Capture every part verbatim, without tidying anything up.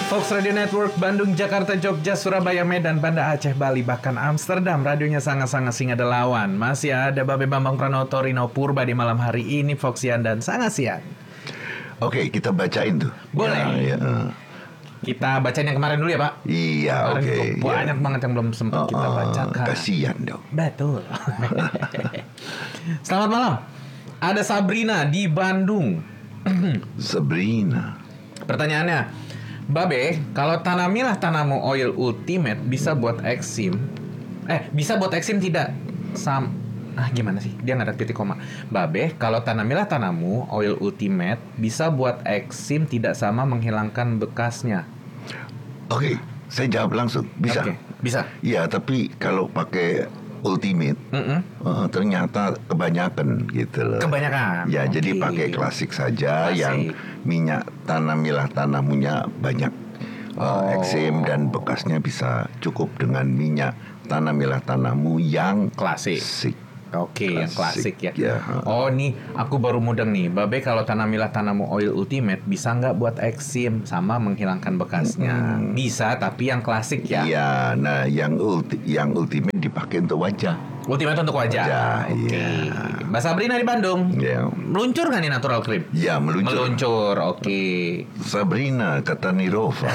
Fox Radio Network, Bandung, Jakarta, Jogja, Surabaya, Medan, Banda Aceh, Bali, bahkan Amsterdam. Radionya sangat-sangat singa delawan. Masih ada Babe Bambang Pranoto, Rino Purba di malam hari ini, Foxian dan sangat siang. Oke, kita bacain tuh. Boleh. Ya, ya. Kita bacain yang kemarin dulu ya, Pak. Iya, oke. Kemarin Okay, banyak ya. banget yang belum sempat Oh, kita oh, bacakan. Kasihan dong. Betul. Selamat malam. Ada Sabrina di Bandung. Sabrina. Pertanyaannya, Babe, kalau tanamilah tanamu oil ultimate bisa buat eksim. Eh, bisa buat eksim tidak? Sam Ah, gimana sih? Dia nggak ada titik koma. Babe, kalau tanamilah tanamu oil ultimate bisa buat eksim tidak sama menghilangkan bekasnya. Oke, saya jawab langsung. Bisa. Oke, bisa. Iya, tapi kalau pakai ultimate, Mm-mm. uh, ternyata kebanyakan gitu loh. Kebanyakan. Ya, Oke. jadi pakai klasik saja Klasik. yang minyak tanamilah tanamunya banyak. Uh, Oh. Eksim dan bekasnya bisa cukup dengan minyak tanamilah tanamu yang Klasik. klasik. Oke, yang klasik ya. Ya. Oh, nih aku baru mudeng nih. Babe, kalau tanamilah tanamu oil ultimate bisa nggak buat eksim sama menghilangkan bekasnya? Hmm. Bisa, tapi yang klasik ya. Iya, nah yang ulti, yang ultimate dipakai untuk wajah. Ultimate untuk wajah. Wajah, Oke. iya. Mbak Sabrina di Bandung. Ya, Meluncur nggak nih natural cream? ya meluncur. Meluncur, oke. Sabrina kata Nirova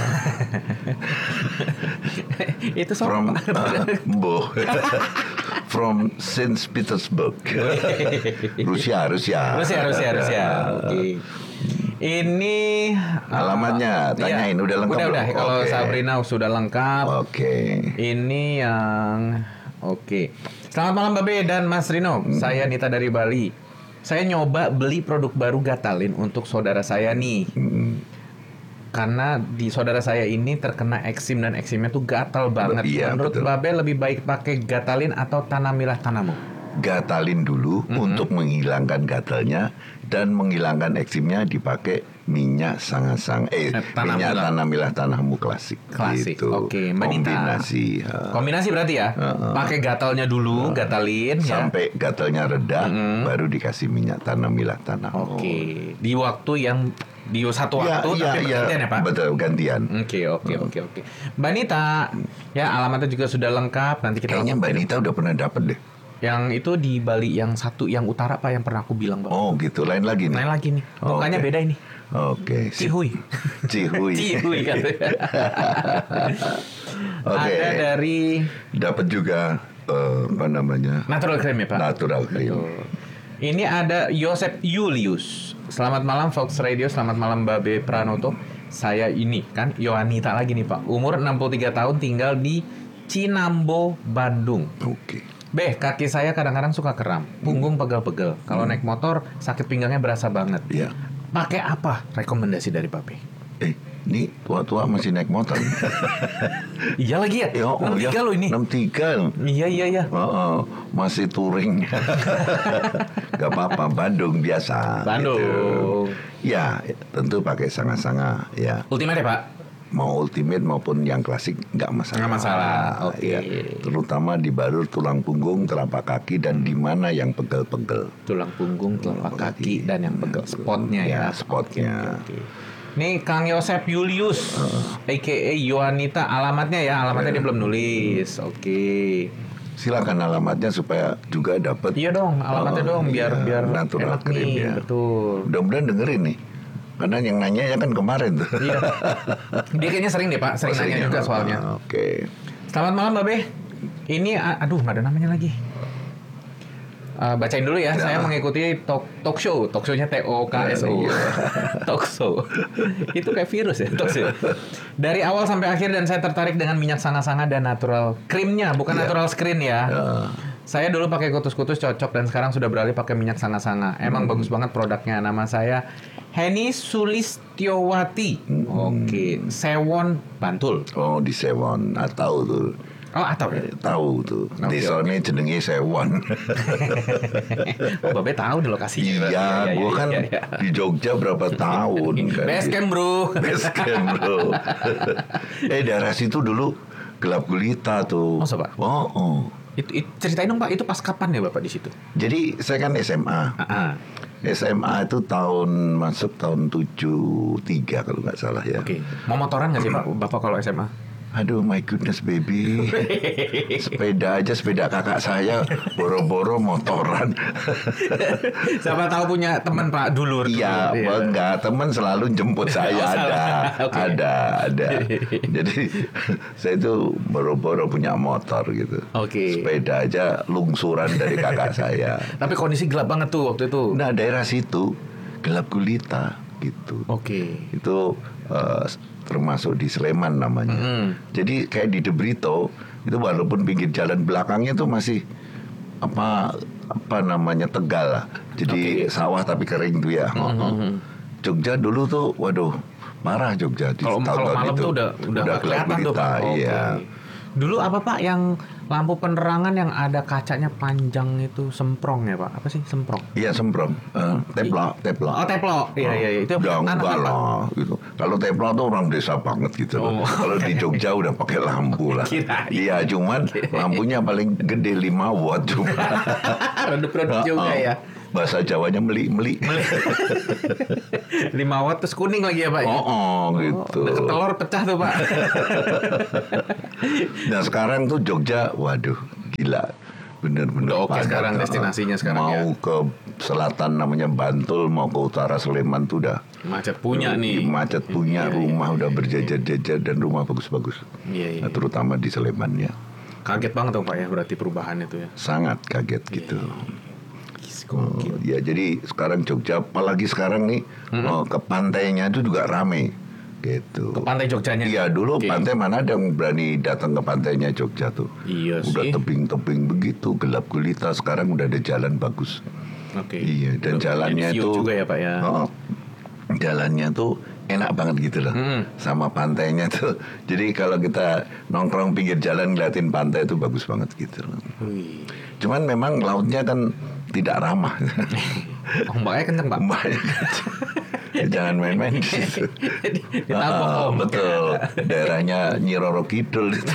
Itu so. from uh, Bo from Saint Petersburg, Rusia, Rusia. Rusia, Rusia, Rusia. Oke. Ini Alamatnya, uh, tanyain, udah lengkap Udah, udah. belum? Kalau Oke. Sabrina sudah lengkap. Oke. Ini yang oke. Selamat malam Babe dan Mas Rino. Hmm. Saya Nita dari Bali. Saya nyoba beli produk baru Gatalin untuk saudara saya nih. Hmm. Karena di saudara saya ini terkena eksim dan eksimnya tuh gatal banget. Iya, Menurut betul. Babe lebih baik pakai Gatalin atau tanamilah tanamu? Gatalin dulu Mm-hmm. untuk menghilangkan gatalnya dan menghilangkan eksimnya dipakai minyak sangat-sangat eh, Eh, tanamilah. minyak tanamilah tanahmu klasik. Klasik. Gitu. Oke, Mbak Nita. Kombinasi. ha. Kombinasi berarti ya? Uh-uh. Pakai gatalnya dulu, Gatalin ya. Sampai gatalnya reda, Mm-mm. baru dikasih minyak tanamilah tanahmu. Oke. Di waktu yang di satu Ya, waktu ya, tapi ya, bergantian ya, Pak? betul gantian. Oke, oke, oke, oke. Mbak Nita, ya alamatnya juga sudah lengkap. Nanti kita Kayaknya Mbak Nita udah pernah dapet deh. Yang itu di Bali yang satu yang utara Pak yang pernah aku bilang Pak. Oh gitu, lain lagi nih. Lain lagi nih. Mukanya Oke. beda ini. Oke. sip. Cihuy. Cihuy. Cihuy katanya. Oke. Ada dari Dapat juga eh, apa namanya? Natural Cream ya Pak. Natural cream. Betul. Ini ada Yosep Julius. Selamat malam Fox Radio, selamat malam Babe Pranoto. Saya ini kan Yohanita lagi nih Pak. Umur enam puluh tiga tahun, tinggal di Cinambo, Bandung. Oke. Beh, kaki saya kadang-kadang suka kram, punggung pegel-pegel. Kalau naik motor, sakit pinggangnya berasa banget. Iya. Pakai apa rekomendasi dari Babe? Eh, ini tua-tua masih naik motor. Iya lagi ya, Ya, oh, enam tiga ya. loh ini. enam tiga. Iya, iya, iya. Oh, oh, masih touring. Gak apa-apa, Bandung biasa. Bandung. gitu. Ya, tentu pakai sanga-sanga. Ya, Ultimate ya, Pak? mau ultimate maupun yang klasik nggak masalah. Nggak masalah, oke. Ya, terutama di baru tulang punggung, telapak kaki dan di mana yang pegel-pegel. Tulang punggung, telapak kaki, dan yang pegel. Spotnya ya. Ya, spotnya. Oke, oke, oke. Nih Kang Yosep Julius, a k a. Yohanita. Alamatnya ya, alamatnya dia belum nulis. Oke. Silakan alamatnya supaya juga dapat. Iya dong, alamatnya Oh, dong biar iya, biar natural enak cream, nih. ya. Betul. Mudah-mudahan dengerin nih. Karena yang nanya ya kan kemarin tuh. Iya. Dia kayaknya sering deh Pak, sering Oh, nanya sering juga ya? soalnya. Ah, Oke. Selamat malam Babe. Ini a- aduh nggak ada namanya lagi. Uh, bacain dulu ya. Ya. Saya mengikuti talk, talk show, talk show-nya T O K S O. Iya. Talk show. Itu kayak virus ya, talk show. Dari awal sampai akhir dan saya tertarik dengan minyak sanga-sanga dan natural creamnya, bukan Iya. natural screen ya. Ya. Saya dulu pakai kutus-kutus cocok dan sekarang sudah beralih pakai minyak sanga-sanga. Emang Hmm. bagus banget produknya. Nama saya Heni Sulistiowati. Hmm. Oke, Sewon Bantul. Oh di Sewon, ah, tahu tuh. Oh, atau ya? Eh, tahu tuh. Oke, Desanya jenenge Sewon. Oh, Babe tahu di lokasinya. Iya, gua kan iya, iya. di Jogja berapa tahun kan. Base camp, Bro. Base camp, bro. eh daerah situ dulu gelap gulita tuh. Masa, Pak? Oh, oh. Itu, itu ceritain dong Pak, itu pas kapan ya Bapak di situ? Jadi saya kan S M A. Ah, ah. S M A itu tahun masuk tahun tujuh tiga kalau nggak salah ya. Oke. Mau motoran nggak sih Pak Bapak kalau S M A? Aduh, my goodness baby. Sepeda aja, sepeda kakak saya boro-boro motoran. Siapa tahu punya teman Pak dulur. Iya, dulur, iya. enggak, teman selalu jemput saya. Oh, ada, okay. ada, ada. Jadi saya itu boro-boro punya motor gitu. Oke. Okay. Sepeda aja lungsuran dari kakak saya. Tapi kondisi gelap banget tuh waktu itu. Nah, daerah situ gelap gulita gitu. Oke. Okay. Itu uh, termasuk di Sleman namanya. Mm. Jadi kayak di Debrito itu walaupun pinggir jalan belakangnya tuh masih apa apa namanya Tegal lah. Jadi okay. sawah tapi kering tuh ya. Mm-hmm. Jogja dulu tuh waduh marah Jogja di tahun tahun malam itu. tuh udah udah, udah kelihatan tuh Pak. Iya. Okay. Dulu apa Pak yang lampu penerangan yang ada kacanya panjang itu semprong ya Pak? Apa sih semprong? Iya semprong. Uh, teplok, teplok. Oh teplok. Iya iya iya itu. Udah enggak lah gitu. Kalau teplok tuh orang desa banget gitu loh. Oh. Kalau di Jogja udah pakai lampu lah. Iya cuman lampunya paling gede lima watt cuma. Redup-redup juga ya. Bahasa Jawanya meli-meli. lima watt terus kuning lagi ya Pak? Oh, oh gitu. Deket telur pecah tuh Pak. Nah sekarang tuh Jogja, waduh gila. Bener-bener oke okay, sekarang destinasinya sekarang mau ya. Mau ke selatan namanya Bantul, mau ke utara Sleman tuh udah macet punya nih. Macet punya, iya, rumah iya, udah berjajar-jajar dan rumah bagus-bagus. Iya, iya. Nah, terutama di Sleman ya. Kaget banget dong Pak ya berarti perubahan itu ya. Sangat kaget iya, gitu. Iya. Oh, ya jadi sekarang Jogja apalagi sekarang nih hmm. oh, ke pantainya itu juga rame gitu. Ke pantai Jogjanya? Iya dulu okay. Pantai mana ada yang berani datang ke pantainya Jogja tuh. Iya udah sih. tebing-tebing begitu gelap gulita, sekarang udah ada jalan bagus. Oke. Okay. Iya dan udah jalannya itu juga ya Pak ya. Oh, jalannya tuh enak banget gitu loh hmm. sama pantainya tuh. Jadi kalau kita nongkrong pinggir jalan ngeliatin pantai itu bagus banget gitu loh. Wih. Cuman memang lautnya kan tidak ramah. Ombaknya kenceng Pak. Ombaknya kenceng. Jangan main-main di situ. Ditabok oh, betul. Daerahnya Nyi Roro Kidul itu.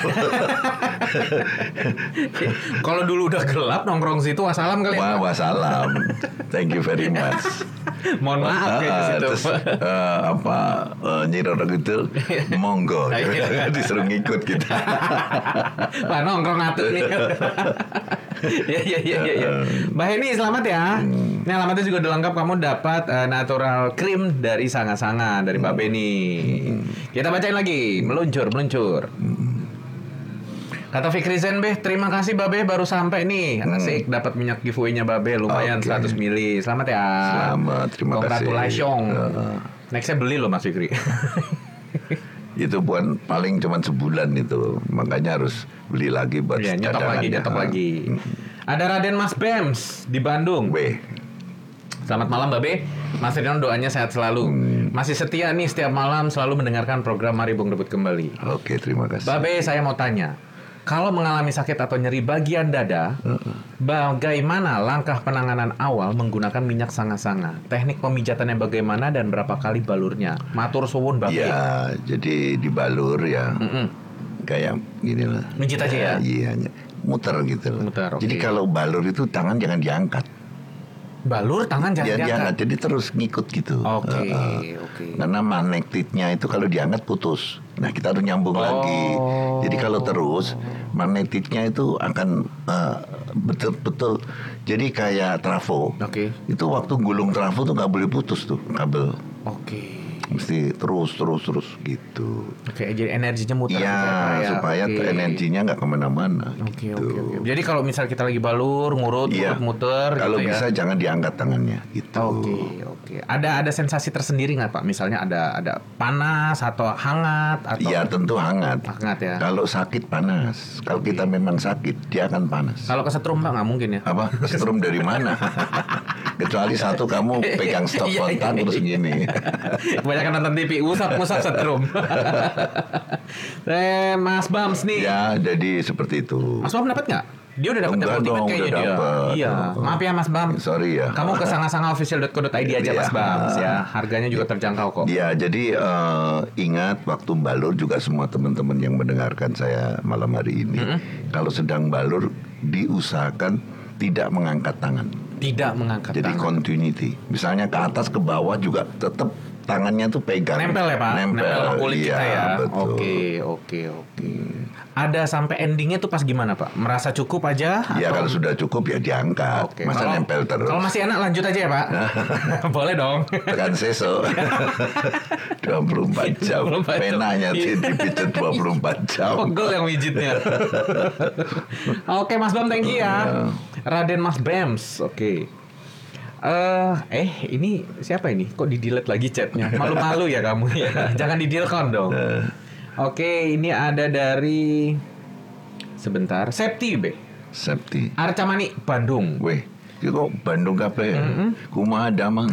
Kalau dulu udah gelap nongkrong situ wassalam kali ya. Wah, wassalam. Thank you very much. Mohon maaf ya di situ. Terus, uh, apa uh, Nyi Roro Kidul monggo disuruh ngikut kita. Wah, nongkrong atuh nih. Ya ya ya ya ya. Mbak Heni selamat ya. Hmm. Ini alamatnya juga udah lengkap, kamu dapat uh, natural cream dari Sanga-Sanga dari Mbak Beni. Hmm. Kita bacain lagi, meluncur meluncur. Hmm. Kata Fikri Zen Beh, terima kasih Babe baru sampai nih. Asik hmm. dapat minyak giveaway-nya Babe lumayan okay. seratus mili. Selamat ya. Selamat, terima Congratulations. kasih. Uh. Nextnya beli loh Mas Fikri. Itu bukan paling cuma sebulan itu, makanya harus beli lagi buat ya, nyetok lagi, nyetok ha. lagi. Hmm. Ada Raden Mas Bems di Bandung. Weh. Selamat malam Babe. Mas Rinon doanya sehat selalu. Hmm. Masih setia nih setiap malam selalu mendengarkan program Mari Bung Debut Kembali. Oke, terima kasih. Babe, saya mau tanya. Kalau mengalami sakit atau nyeri bagian dada, uh-uh. bagaimana langkah penanganan awal menggunakan minyak sanga-sanga? Teknik pemijatannya bagaimana dan berapa kali balurnya? Matur suwun Babe. Ya, jadi dibalur ya. Mm-mm. Kayak gini lah. Mijit aja ya? Iya, muter gitu loh. Muter, okay. Jadi kalau balur itu tangan jangan diangkat. Balur tangan jangan dia, diangkat? diangkat, jadi terus ngikut gitu. Oke, okay, uh, uh. oke. Okay. Karena magnetitnya itu kalau diangkat putus. Nah kita harus nyambung oh. lagi. Jadi kalau terus magnetitnya itu akan uh, betul-betul. Jadi kayak trafo. Oke. Okay. Itu waktu gulung trafo tuh nggak boleh putus tuh kabel. Oke. Okay. Mesti terus terus terus gitu. Oke, okay, jadi energinya muter. Iya, ya, supaya okay. energinya nggak kemana-mana. Oke, gitu. oke, oke. Jadi kalau misal kita lagi balur, ngurut, ya. ngurut, muter. Kalau gitu bisa ya? jangan diangkat tangannya. Gitu. Oke, okay, oke. Okay. Ada ada sensasi tersendiri nggak Pak? Misalnya ada ada panas atau hangat atau? Iya, tentu hangat. Hangat ya. Kalau sakit panas. Kalau okay. kita memang sakit, dia akan panas. Kalau kesetrum Pak nggak mungkin ya? Apa? Kesetrum dari mana? Kecuali satu kamu pegang stop kontak terus gini. Kebanyakan nonton T V, usap-usap setrum. eh, Mas Bams nih. Ya, jadi seperti itu. Mas Bams dapat nggak? Dia udah dapat ultimate dong, kayaknya dia. Dapet. Iya. Oh. Maaf ya Mas Bams. Sorry ya. Kamu ke sanga-sanga official dot co dot i d aja Mas Bams ya. Harganya juga terjangkau kok. Iya, jadi uh, ingat waktu balur juga semua teman-teman yang mendengarkan saya malam hari ini, mm-hmm. kalau sedang balur diusahakan tidak mengangkat tangan. Tidak mengangkat Jadi tangan. continuity. Misalnya ke atas ke bawah juga tetap tangannya tuh pegang. Nempel ya Pak? Nempel, sama kulit iya, kita ya? betul. Oke, oke, oke. Ada sampai endingnya tuh pas gimana Pak? Merasa cukup aja? Ya atau- kalau sudah cukup ya diangkat. Oke, Masa kalau- nempel terus. Kalau masih enak lanjut aja ya Pak? Boleh dong. Tekan seso dua puluh empat jam. dua puluh empat jam. Penanya Iya. dipijet dua puluh empat jam. Pegel yang mijitnya. Oke Mas Bam, thank you ya. Raden Mas Bams, oke. Eh, eh ini siapa ini? Kok di delete lagi chatnya? Malu-malu ya kamu ya. Jangan di delete dong. Oke, ini ada dari sebentar. Septi be. Septi. Arca Mani, Bandung. Weh, ini kok Bandung kabeh. Kumaha damang.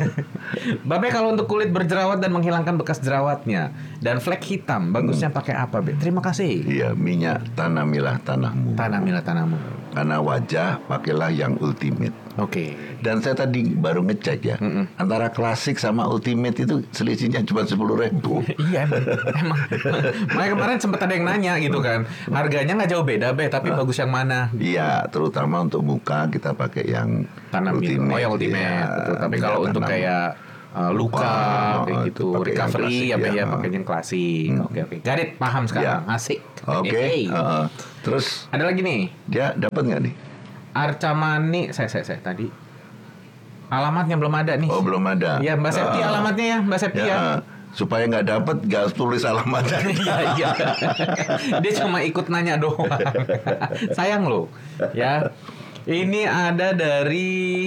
Babe kalau untuk kulit berjerawat dan menghilangkan bekas jerawatnya dan flek hitam, bagusnya pakai apa be? Terima kasih. Iya, minyak tanamilah tanahmu. Tanamilah tanamu. Karena wajah pakailah yang ultimate. Oke. Dan saya tadi baru ngecek ya, antara klasik sama ultimate itu selisihnya cuma sepuluh ribu. Iya emang, emang. Makanya kemarin sempat ada yang nanya gitu kan, harganya nggak jauh beda be, tapi bagus yang mana? Iya, terutama untuk muka kita pakai yang Tanam itu, oh yang ultimate. Iya, Betul. Tapi minyak kalau untuk tanam. kayak uh, luka, Luka, kayak itu gitu, pakai yang recovery klasik, ya be ya. ya, pakai yang klasik. Oke oke, garit paham sekarang, Ya. asik. Oke, Hey. heeh. Terus Ada lagi nih, dia dapat nggak nih? Arca Mani, saya saya saya tadi. Alamatnya belum ada nih. Oh, belum ada. Ya Mbak Septi Ah. alamatnya ya, Mbak Septi ya. Ya, supaya nggak dapat nggak tulis alamatnya. Iya iya. Dia cuma ikut nanya doang. Sayang loh. Ya. Ini ada dari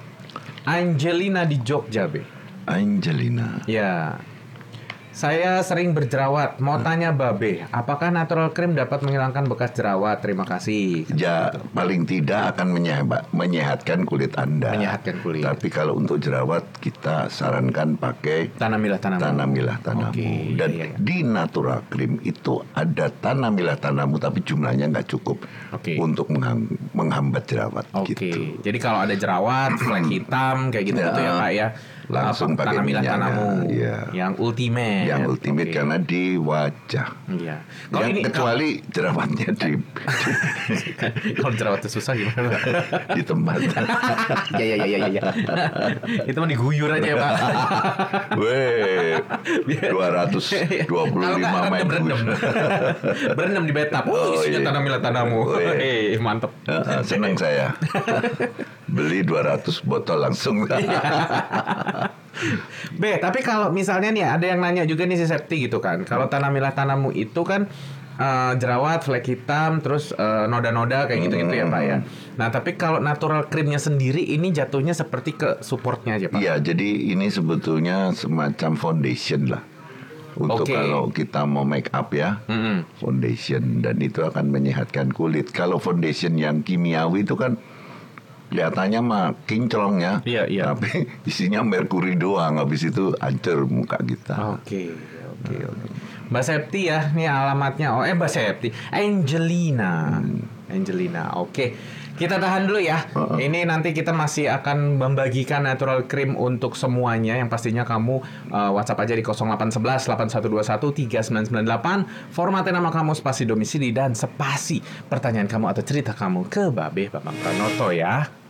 Angelina di Jogja, Be. Angelina. Ya. Saya sering berjerawat. Mau tanya Babe, apakah natural cream dapat menghilangkan bekas jerawat? Terima kasih. Ya, paling tidak akan menyehat, menyehatkan kulit Anda. Menyehatkan kulit. Tapi kalau untuk jerawat kita sarankan pakai Tanamilah tanamu. tanamilah tanamu. Oke, Dan iya, iya. di natural cream itu ada tanamilah tanamu, tapi jumlahnya nggak cukup Oke. untuk mengham- menghambat jerawat. Oke, Gitu. jadi kalau ada jerawat, flek hitam kayak gitu-gitu ya, Ya, Pak ya. langsung Apa, pakai tanamilah minyaknya, tanamu. iya. Yang ultimate. Yang ultimate Oke. karena di wajah. Iya. Kalau Yang ini kecuali jerawatnya di kalau jerawat itu susah gimana, Pak? di tempat. Ya ya ya ya ya. Itu mah diguyur aja ya, Pak. Weh, dua ratus dua puluh Kalau lima nggak, main berendam. Berendam di bathtub. Oh, Oh, isinya iya. tanamilah tanamu. Oh, iya. Eh, mantep. Heeh, senang saya. Beli dua ratus botol langsung. Be, tapi kalau misalnya nih ada yang nanya juga nih si Septi gitu kan. Kalau tanamilah tanamu itu kan eh, jerawat, flek hitam, terus eh, noda-noda kayak gitu-gitu ya Pak ya. Nah tapi kalau natural creamnya sendiri ini jatuhnya seperti ke supportnya aja Pak. Iya, jadi ini sebetulnya semacam foundation lah. Untuk Oke. kalau kita mau make up ya, Mm-mm. foundation, dan itu akan menyehatkan kulit. Kalau foundation yang kimiawi itu kan kelihatannya mah kinclong ya, Iya, iya. tapi isinya merkuri doang. Habis itu hancur muka kita. Oke, oke, oke. Mbak Septi ya, nih alamatnya. Oh, eh Mbak Septi, Angelina, Angelina. Oke, kita tahan dulu ya. Uh-uh. Ini nanti kita masih akan membagikan natural cream untuk semuanya. Yang pastinya kamu uh, WhatsApp aja di nol delapan satu satu delapan satu dua satu tiga sembilan sembilan delapan. Formatnya nama kamu, spasi domisili dan spasi pertanyaan kamu atau cerita kamu ke Babe Bambang Pranoto ya.